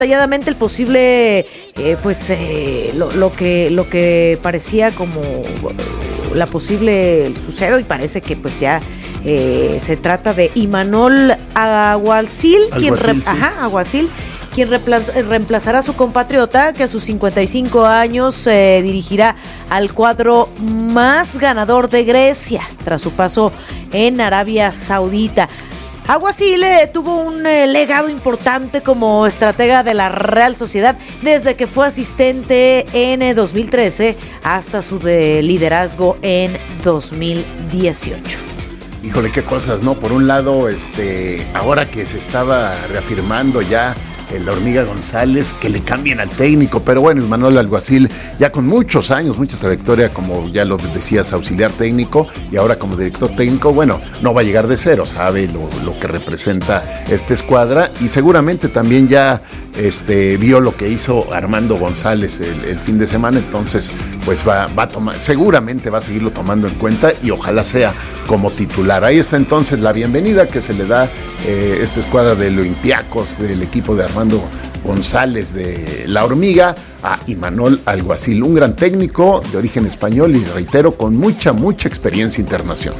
detalladamente el posible, lo que parecía como la posible sucedo, y parece que pues ya se trata de Imanol Alguacil, quien reemplazará a su compatriota, que a sus 55 años dirigirá al cuadro más ganador de Grecia tras su paso en Arabia Saudita. Alguacil tuvo un legado importante como estratega de la Real Sociedad desde que fue asistente en 2013 hasta su liderazgo en 2018. Híjole, qué cosas, ¿no? Por un lado, ahora que se estaba reafirmando ya la Hormiga González, que le cambien al técnico, pero bueno, Imanol Alguacil ya con muchos años, mucha trayectoria, como ya lo decías, auxiliar técnico y ahora como director técnico, bueno, no va a llegar de cero, sabe lo que representa esta escuadra y seguramente también ya vio lo que hizo Armando González el fin de semana, entonces pues va a tomar, seguramente va a seguirlo tomando en cuenta y ojalá sea como titular. Ahí está entonces la bienvenida que se le da esta escuadra del Olympiacos, del equipo de Armando González de La Hormiga, a Imanol Alguacil, un gran técnico de origen español y reitero, con mucha experiencia internacional.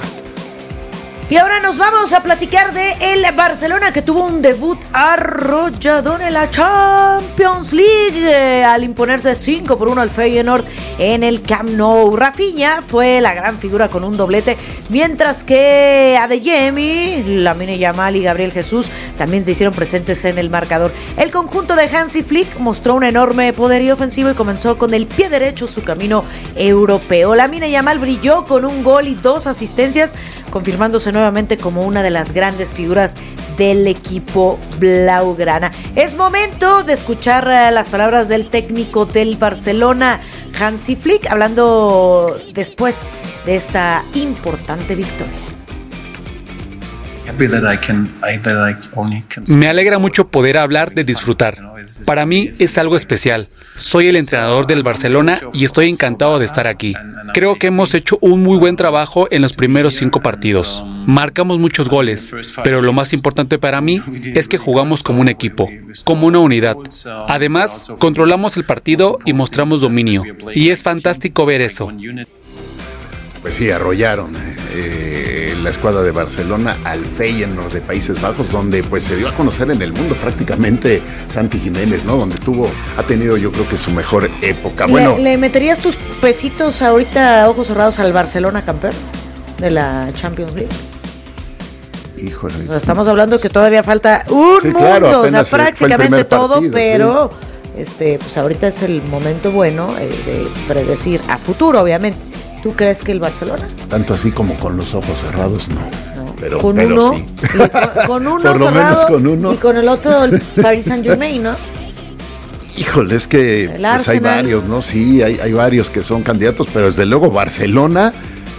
Y ahora nos vamos a platicar de el Barcelona, que tuvo un debut arrollador en la Champions League al imponerse 5-1 al Feyenoord en el Camp Nou. Rafinha fue la gran figura con un doblete, mientras que Adeyemi, Lamine Yamal y Gabriel Jesús también se hicieron presentes en el marcador. El conjunto de Hansi Flick mostró un enorme poderío ofensivo y comenzó con el pie derecho su camino europeo. Lamine Yamal brilló con un gol y 2 asistencias, confirmándose nuevamente como una de las grandes figuras del equipo blaugrana. Es momento de escuchar las palabras del técnico del Barcelona, Hansi Flick, hablando después de esta importante victoria. Me alegra mucho poder hablar de disfrutar. Para mí es algo especial. Soy el entrenador del Barcelona y estoy encantado de estar aquí. Creo que hemos hecho un muy buen trabajo en los primeros 5 partidos. Marcamos muchos goles, pero lo más importante para mí es que jugamos como un equipo, como una unidad. Además, controlamos el partido y mostramos dominio, y es fantástico ver eso. Pues sí, arrollaron la escuadra de Barcelona al Feyenoord de Países Bajos, donde pues se dio a conocer en el mundo prácticamente Santi Jiménez, ¿no? Donde ha tenido yo creo que su mejor época. Bueno, ¿Le meterías tus pesitos ahorita, ojos cerrados, al Barcelona campeón de la Champions League? Híjole. O sea, estamos hablando que todavía falta un mundo, claro, o sea, prácticamente todo, partido, pero pues ahorita es el momento bueno de predecir a futuro, obviamente. ¿Tú crees que el Barcelona? Tanto así como con los ojos cerrados, no. Pero con uno, sí. Con uno por lo cerrado, menos con uno. Y con el otro, el Paris Saint-Germain, ¿no? Híjole, es que pues hay varios, ¿no? Sí, hay varios que son candidatos, pero desde luego Barcelona,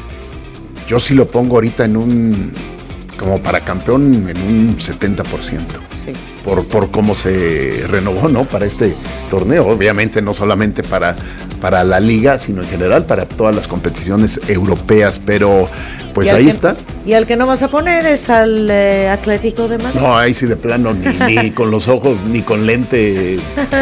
yo sí lo pongo ahorita como para campeón en un 70%. Sí. Por cómo se renovó, ¿no? Para este torneo, obviamente no solamente para la liga, sino en general para todas las competiciones europeas, pero pues ahí está. Y al que no vas a poner es al Atlético de Madrid. No, ahí sí de plano, ni con los ojos, ni con lente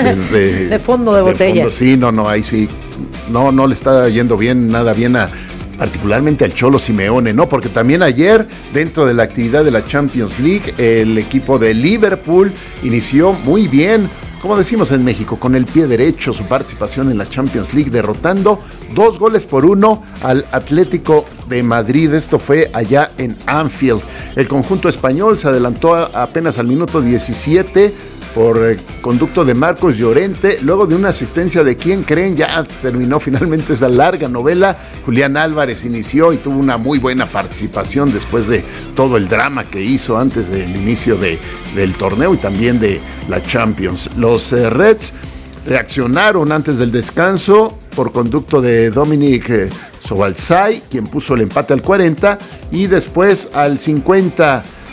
de fondo de botella. Fondo, sí, no, ahí sí, no le está yendo nada bien particularmente al Cholo Simeone, ¿no? Porque también ayer, dentro de la actividad de la Champions League, el equipo de Liverpool inició muy bien, como decimos en México, con el pie derecho su participación en la Champions League, derrotando 2-1 al Atlético de Madrid. Esto fue allá en Anfield. El conjunto español se adelantó apenas al minuto 17 por conducto de Marcos Llorente, luego de una asistencia de ¿quién creen? Ya terminó finalmente esa larga novela. Julián Álvarez inició y tuvo una muy buena participación después de todo el drama que hizo antes del inicio del torneo y también de la Champions. Los Reds reaccionaron antes del descanso por conducto de Dominic Sobalsay, quien puso el empate al 40, y después al 50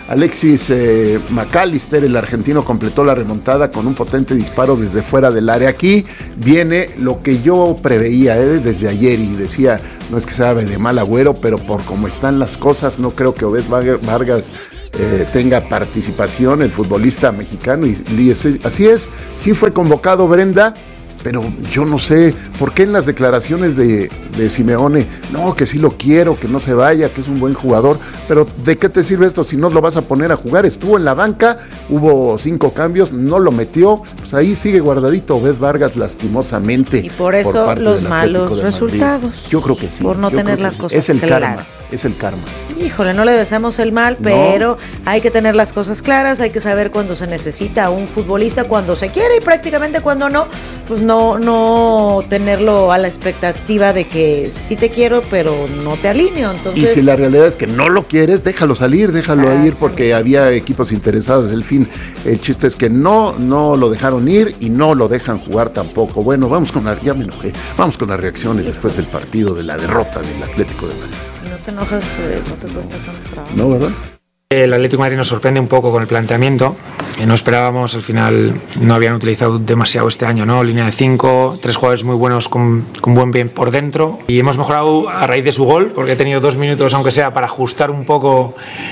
Alexis McAllister, el argentino, completó la remontada con un potente disparo desde fuera del área. Aquí viene lo que yo preveía desde ayer y decía, no es que sea de mal agüero, pero por cómo están las cosas, no creo que Obed Vargas tenga participación, el futbolista mexicano, y así es, sí fue convocado, Brenda, pero yo no sé por qué en las declaraciones de Simeone, no, que sí lo quiero, que no se vaya, que es un buen jugador, pero ¿de qué te sirve esto si no lo vas a poner a jugar? Estuvo en la banca, hubo 5 cambios, no lo metió, pues ahí sigue guardadito Obed Vargas lastimosamente. Y por eso los malos resultados. Yo creo que sí. Por no tener las cosas es el claras. Es el karma. Híjole, no le deseamos el mal, pero hay que tener las cosas claras, hay que saber cuándo se necesita a un futbolista, cuando se quiere y prácticamente cuando no, pues no tenerlo a la expectativa de que sí te quiero, pero no te alineo. Entonces, y si la realidad es que no lo quieres, déjalo salir, déjalo ir, porque había equipos interesados. El chiste es que no lo dejaron ir y no lo dejan jugar tampoco. Bueno, ya me enojé. Vamos con las reacciones después del partido, de la derrota del Atlético de Madrid. No te enojas, no te cuesta tanto trabajo. No, ¿verdad? El Atlético de Madrid nos sorprende un poco con el planteamiento. No esperábamos, al final no habían utilizado demasiado este año, ¿no? Línea de 5, 3 jugadores muy buenos con buen bien por dentro. Y hemos mejorado a raíz de su gol, porque he tenido 2 minutos, aunque sea, para ajustar un poco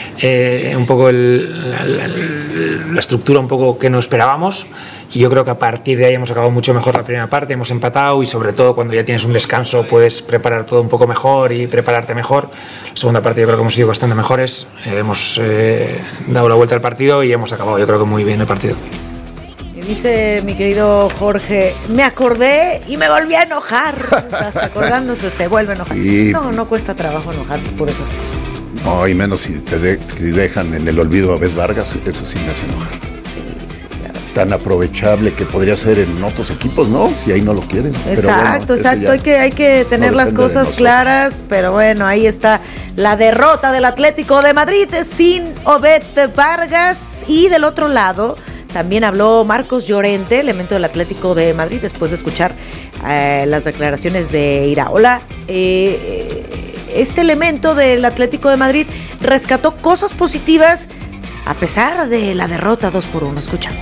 la estructura un poco que no esperábamos. Y yo creo que a partir de ahí hemos acabado mucho mejor la primera parte, hemos empatado y sobre todo cuando ya tienes un descanso puedes preparar todo un poco mejor y prepararte mejor. La segunda parte yo creo que hemos sido bastante mejores, hemos dado la vuelta al partido y hemos acabado yo creo que muy bien el partido. Y dice mi querido Jorge, me acordé y me volví a enojar. O sea, hasta acordándose se vuelve a enojar. Y no cuesta trabajo enojarse por esas cosas. No, y menos si te dejan en el olvido a Obed Vargas, eso sí me hace enojar. Tan aprovechable que podría ser en otros equipos, ¿no? Si ahí no lo quieren. Exacto, pero bueno, exacto. Hay que tener las cosas claras, pero bueno, ahí está la derrota del Atlético de Madrid sin Obed Vargas. Y del otro lado también habló Marcos Llorente, elemento del Atlético de Madrid, después de escuchar las declaraciones de Iraola. Este elemento del Atlético de Madrid rescató cosas positivas a pesar de la derrota 2-1. Escuchamos.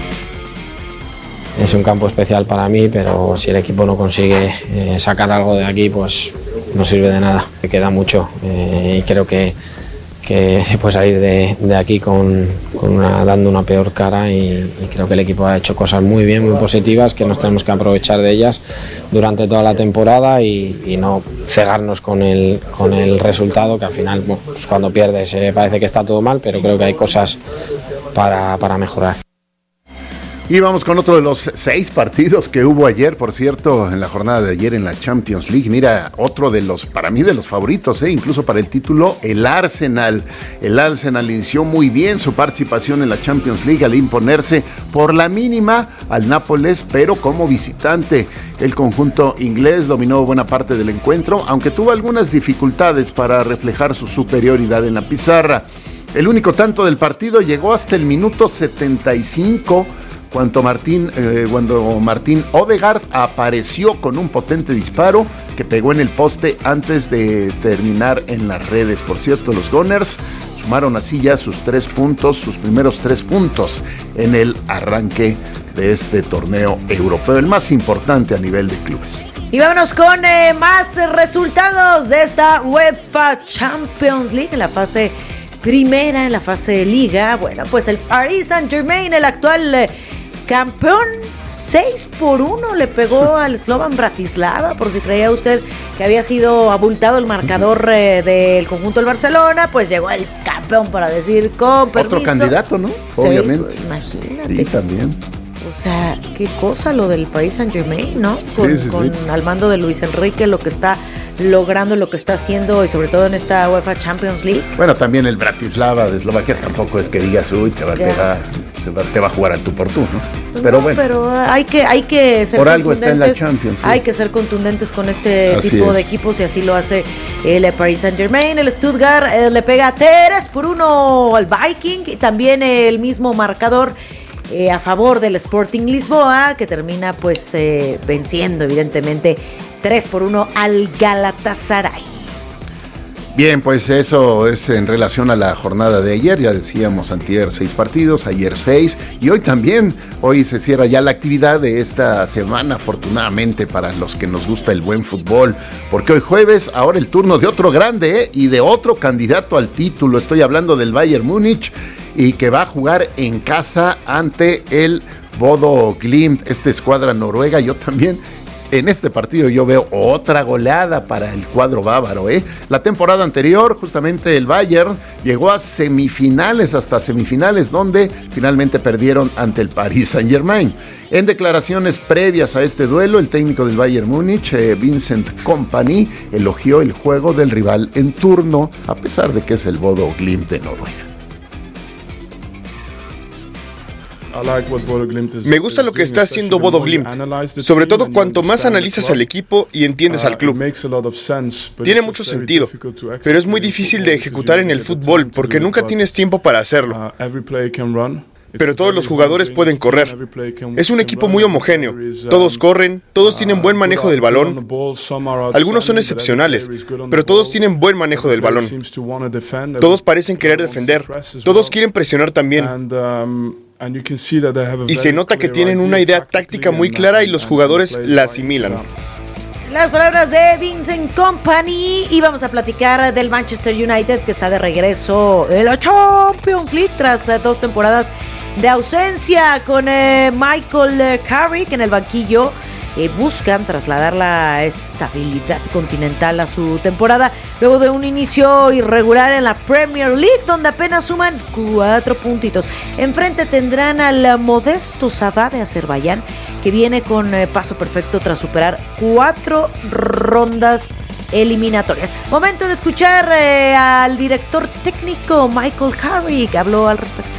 Es un campo especial para mí, pero si el equipo no consigue sacar algo de aquí, pues no sirve de nada. Me queda mucho y creo que se puede salir de aquí dando una peor cara y creo que el equipo ha hecho cosas muy bien, muy positivas, que nos tenemos que aprovechar de ellas durante toda la temporada y no cegarnos con el resultado, que al final pues cuando pierdes parece que está todo mal, pero creo que hay cosas para mejorar. Y vamos con otro de los 6 partidos que hubo ayer, por cierto, en la jornada de ayer en la Champions League. Mira, otro de los, para mí, de los favoritos, incluso para el título, el Arsenal. El Arsenal inició muy bien su participación en la Champions League al imponerse por la mínima al Nápoles, pero como visitante. El conjunto inglés dominó buena parte del encuentro, aunque tuvo algunas dificultades para reflejar su superioridad en la pizarra. El único tanto del partido llegó hasta el minuto 75, cuando Martín Odegaard apareció con un potente disparo que pegó en el poste antes de terminar en las redes. Por cierto, los Gunners sumaron así ya sus primeros 3 puntos en el arranque de este torneo europeo, el más importante a nivel de clubes. Y vámonos con más resultados de esta UEFA Champions League en la fase primera, en la fase de liga. Bueno, pues el Paris Saint-Germain, el actual campeón, 6-1 le pegó al Slovan Bratislava, por si creía usted que había sido abultado el marcador del conjunto del Barcelona, pues llegó el campeón para decir con permiso. Otro candidato, ¿no? Obviamente. Imagínate. Sí, también. O sea, qué cosa lo del Paris Saint-Germain, ¿no? Con al mando de Luis Enrique, lo que está logrando, lo que está haciendo, y sobre todo en esta UEFA Champions League. Bueno, también el Bratislava de Eslovaquia tampoco es que digas, uy, te va a jugar al tú por tú, ¿no? Pues pero no, bueno. Pero hay que ser por algo está en la Champions. Sí. Hay que ser contundentes con este así tipo de es. Equipos, y así lo hace el Paris Saint-Germain. El Stuttgart le pega 3-1 al Viking, y también el mismo marcador a favor del Sporting Lisboa, que termina pues venciendo evidentemente 3-1 al Galatasaray. Bien, pues eso es en relación a la jornada de ayer. Ya decíamos, antier 6 partidos, ayer 6 y hoy también. Hoy se cierra ya la actividad de esta semana, afortunadamente para los que nos gusta el buen fútbol, porque hoy jueves, ahora el turno de otro grande y de otro candidato al título. Estoy hablando del Bayern Múnich y que va a jugar en casa ante el Bodo Glimt, esta escuadra noruega. Yo también en este partido yo veo otra goleada para el cuadro bávaro. La temporada anterior, justamente el Bayern llegó a semifinales, hasta semifinales, donde finalmente perdieron ante el Paris Saint-Germain. En declaraciones previas a este duelo, el técnico del Bayern Múnich, Vincent Kompany, elogió el juego del rival en turno, a pesar de que es el Bodo Glimt de Noruega. Me gusta lo que está haciendo Bodo Glimt, sobre todo cuanto más analizas al equipo y entiendes al club. Tiene mucho sentido, pero es muy difícil de ejecutar en el fútbol porque nunca tienes tiempo para hacerlo. Pero todos los jugadores pueden correr. Es un equipo muy homogéneo. Todos corren, todos tienen buen manejo del balón. Algunos son excepcionales, pero todos tienen buen manejo del balón. Todos parecen querer defender. Todos quieren presionar también. Y se nota que tienen una idea táctica muy clara y los jugadores la asimilan. Las palabras de Vincent Kompany, y vamos a platicar del Manchester United, que está de regreso en la Champions League tras 2 temporadas de ausencia, con Michael Carrick en el banquillo. Buscan trasladar la estabilidad continental a su temporada luego de un inicio irregular en la Premier League, donde apenas suman 4 puntitos. Enfrente tendrán al modesto Sabah de Azerbaiyán, que viene con paso perfecto tras superar 4 rondas eliminatorias. Momento de escuchar al director técnico Michael Carrick, habló al respecto.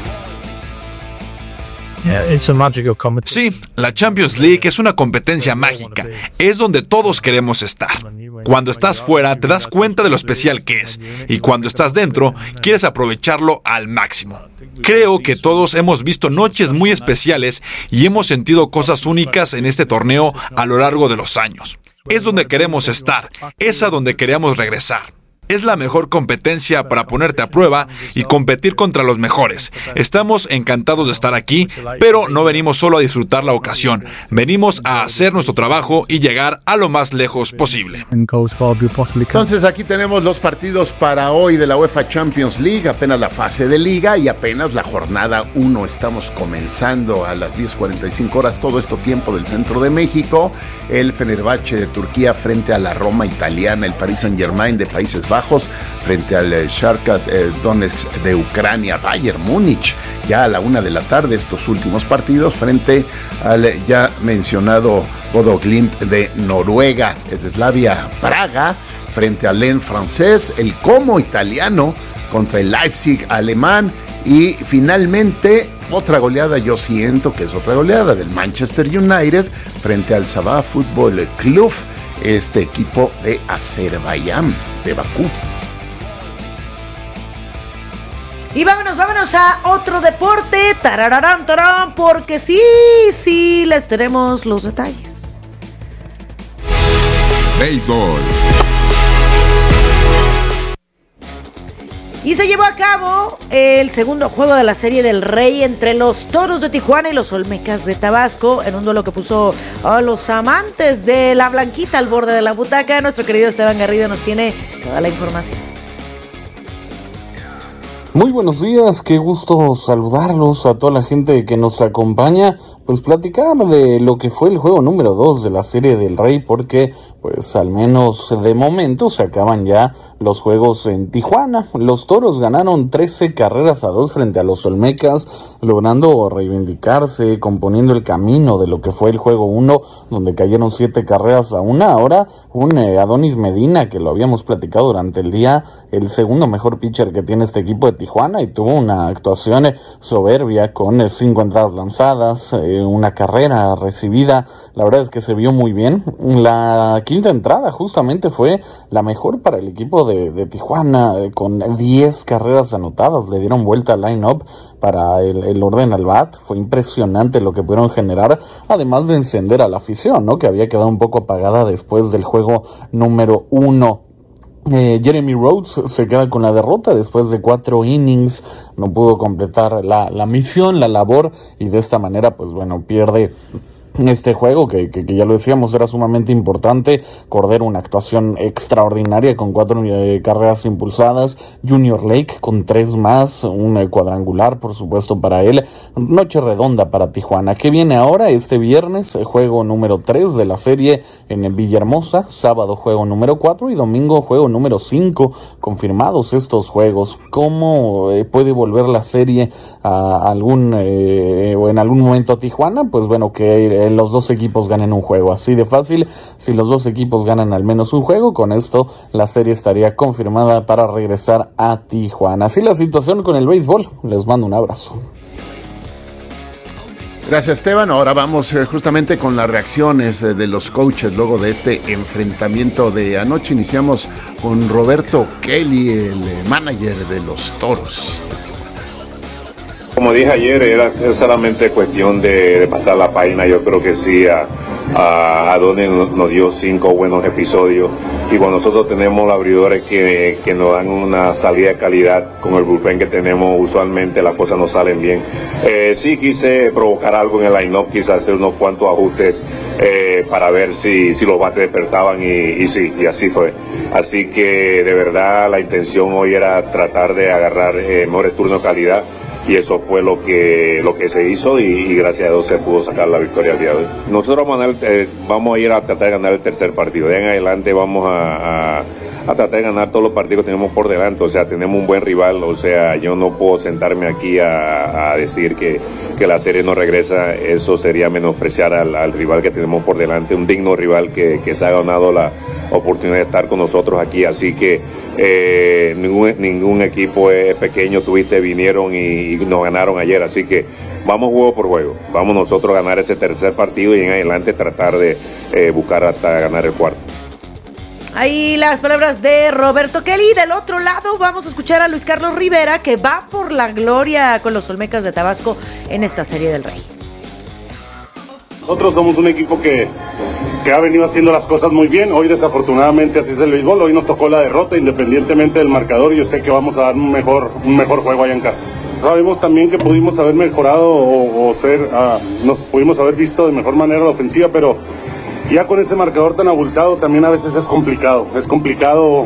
Sí, la Champions League es una competencia mágica, es donde todos queremos estar. Cuando estás fuera te das cuenta de lo especial que es, y cuando estás dentro quieres aprovecharlo al máximo. Creo que todos hemos visto noches muy especiales y hemos sentido cosas únicas en este torneo a lo largo de los años. Es donde queremos estar, es a donde queremos regresar. Es la mejor competencia para ponerte a prueba y competir contra los mejores. Estamos encantados de estar aquí, pero no venimos solo a disfrutar la ocasión. Venimos a hacer nuestro trabajo y llegar a lo más lejos posible. Entonces aquí tenemos los partidos para hoy de la UEFA Champions League, apenas la fase de liga y apenas la jornada 1. Estamos comenzando a las 10:45 horas, todo esto tiempo del centro de México. El Fenerbahce de Turquía frente a la Roma italiana, el Paris Saint-Germain de Países Bajos frente al Shakhtar Donetsk de Ucrania, Bayern Múnich ya a la 1 de la tarde, estos últimos partidos frente al ya mencionado Bodo Glimt de Noruega, Slavia Praga frente al Lens francés, el Como italiano contra el Leipzig alemán y finalmente otra goleada, yo siento que es otra goleada del Manchester United frente al Sabah Football Club, este equipo de Azerbaiyán, de Bakú. Y vámonos a otro deporte, tarararán, tarán, porque sí, les tenemos los detalles. Béisbol. Y se llevó a cabo el segundo juego de la Serie del Rey entre los Toros de Tijuana y los Olmecas de Tabasco, en un duelo que puso a los amantes de la blanquita al borde de la butaca. Nuestro querido Esteban Garrido nos tiene toda la información. Muy buenos días, qué gusto saludarlos a toda la gente que nos acompaña, pues platicar de lo que fue el juego número 2 de la Serie del Rey, porque pues al menos de momento se acaban ya los juegos en Tijuana. Los Toros ganaron 13-2 frente a los Olmecas, logrando reivindicarse, componiendo el camino de lo que fue el juego 1, donde cayeron 7-1. Ahora un Adonis Medina, que lo habíamos platicado durante el día, el segundo mejor pitcher que tiene este equipo de Tijuana, y tuvo una actuación soberbia con 5 entradas lanzadas, una carrera recibida. La verdad es que se vio muy bien. La quinta entrada justamente fue la mejor para el equipo de Tijuana, con 10 carreras anotadas. Le dieron vuelta al line-up para el orden al bat. Fue impresionante lo que pudieron generar, además de encender a la afición, ¿no?, que había quedado un poco apagada después del juego número 1. Jeremy Rhodes se queda con la derrota después de 4 innings, no pudo completar la misión, la labor, y de esta manera, pues bueno, pierde este juego que ya lo decíamos era sumamente importante. Cordero, una actuación extraordinaria con 4 carreras impulsadas. Junior Lake con 3 más, un cuadrangular por supuesto para él. Noche redonda para Tijuana. ¿Qué viene ahora? Este viernes juego número 3 de la serie en Villahermosa, sábado juego número 4 y domingo juego número 5. Confirmados estos juegos. ¿Cómo puede volver la serie a algún o en algún momento a Tijuana? Pues bueno, que los dos equipos ganen un juego, así de fácil. Si los dos equipos ganan al menos un juego, con esto la serie estaría confirmada para regresar a Tijuana. Así la situación con el béisbol. Les mando un abrazo. Gracias, Esteban. Ahora vamos justamente con las reacciones de los coaches luego de este enfrentamiento de anoche. Iniciamos con Roberto Kelly, el manager de los Toros. Como dije ayer, era solamente cuestión de pasar la página. Yo creo que sí, Adonis nos dio 5 buenos episodios, y cuando nosotros tenemos abridores que nos dan una salida de calidad con el bullpen que tenemos, usualmente las cosas no salen bien. Sí quise provocar algo en el line-up, quise hacer unos cuantos ajustes para ver si los bates despertaban, y sí, y así fue. Así que de verdad la intención hoy era tratar de agarrar mejores turnos de calidad, y eso fue lo que se hizo, y gracias a Dios se pudo sacar la victoria al día de hoy. Nosotros vamos a ir a tratar de ganar el tercer partido. De ahí en adelante vamos a tratar de ganar todos los partidos que tenemos por delante. O sea, tenemos un buen rival. O sea, yo no puedo sentarme aquí a decir que la serie no regresa. Eso sería menospreciar al rival que tenemos por delante, un digno rival que se ha ganado la oportunidad de estar con nosotros aquí. Así que ningún equipo es pequeño. Vinieron y nos ganaron ayer, así que vamos juego por juego. Vamos nosotros a ganar ese tercer partido y en adelante tratar de buscar hasta ganar el cuarto. Ahí las palabras de Roberto Kelly. Del otro lado vamos a escuchar a Luis Carlos Rivera, que va por la gloria con los Olmecas de Tabasco en esta Serie del Rey. Nosotros somos un equipo que ha venido haciendo las cosas muy bien. Hoy desafortunadamente así es el béisbol. Hoy nos tocó la derrota independientemente del marcador. Yo sé que vamos a dar un mejor juego allá en casa. Sabemos también que pudimos haber mejorado nos pudimos haber visto de mejor manera la ofensiva, pero ya con ese marcador tan abultado también a veces es complicado. Es complicado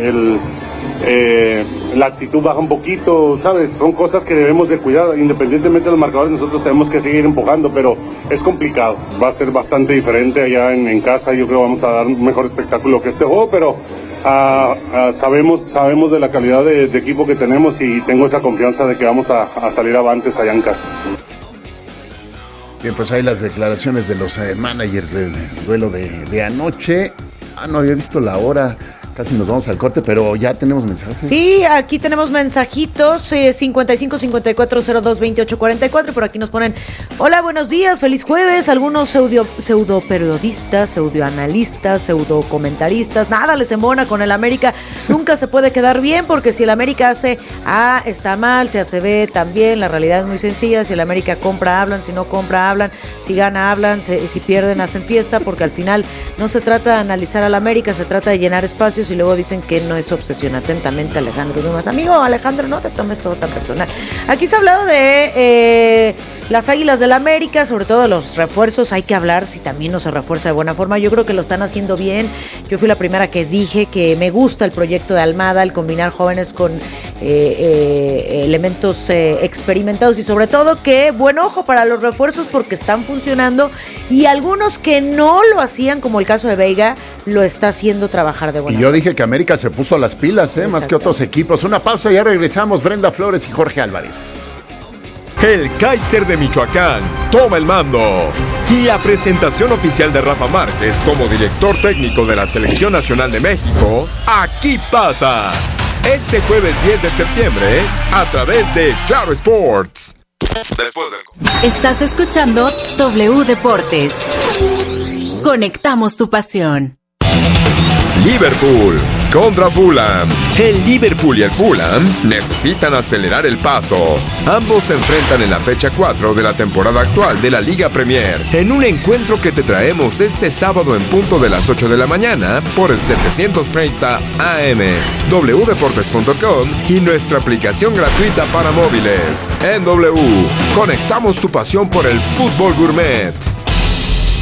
la actitud baja un poquito, ¿sabes? Son cosas que debemos de cuidar. Independientemente de los marcadores, nosotros tenemos que seguir empujando, pero es complicado. Va a ser bastante diferente allá en casa. Yo creo que vamos a dar un mejor espectáculo que este juego, pero sabemos de la calidad de equipo que tenemos, y tengo esa confianza de que vamos a salir avantes allá en casa. Bien, pues ahí las declaraciones de los managers del duelo de anoche. No había visto la hora. Casi nos vamos al corte, pero ya tenemos mensajes. Sí, aquí tenemos mensajitos, 55 54 02 28 44, por aquí nos ponen: hola, buenos días, feliz jueves. Algunos pseudo periodistas, pseudo analistas, pseudo comentaristas, nada les embona con el América. Nunca se puede quedar bien, porque si el América hace A, está mal, si hace B, también. La realidad es muy sencilla: si el América compra, hablan; si no compra, hablan; si gana, hablan; si pierden, hacen fiesta, porque al final no se trata de analizar al América, se trata de llenar espacios, y luego dicen que no es obsesión. Atentamente, Alejandro Dumas. Amigo Alejandro, no te tomes todo tan personal. Aquí se ha hablado de las Águilas del América, sobre todo de los refuerzos. Hay que hablar si también no se refuerza de buena forma. Yo creo que lo están haciendo bien. Yo fui la primera que dije que me gusta el proyecto de Almada, el combinar jóvenes con elementos experimentados, y sobre todo que buen ojo para los refuerzos, porque están funcionando, y algunos que no lo hacían, como el caso de Veiga, lo está haciendo trabajar de buena forma. Y yo dije que América se puso a las pilas, más que otros equipos. Una pausa y ya regresamos. Brenda Flores y Jorge Álvarez. El Kaiser de Michoacán toma el mando, y la presentación oficial de Rafa Márquez como director técnico de la Selección Nacional de México aquí pasa. Este jueves 10 de septiembre a través de Claro Sports. Después del... Estás escuchando W Deportes. Conectamos tu pasión. Liverpool contra Fulham. El Liverpool y el Fulham necesitan acelerar el paso. Ambos se enfrentan en la fecha 4 de la temporada actual de la Liga Premier, en un encuentro que te traemos este sábado en punto de las 8 de la mañana por el 730 AM, wdeportes.com y nuestra aplicación gratuita para móviles. En W, conectamos tu pasión por el fútbol gourmet.